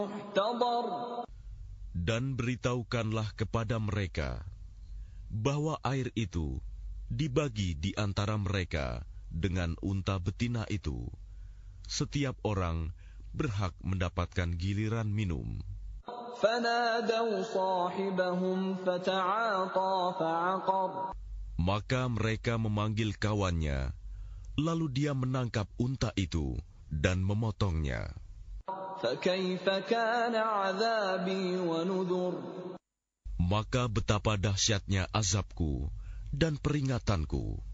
Dan beritahukanlah kepada mereka bahwa air itu dibagi di antara mereka dengan unta betina itu. Setiap orang berhak mendapatkan giliran minum. Maka mereka memanggil kawannya, lalu dia menangkap unta itu dan memotongnya. Maka betapa dahsyatnya azabku dan peringatanku.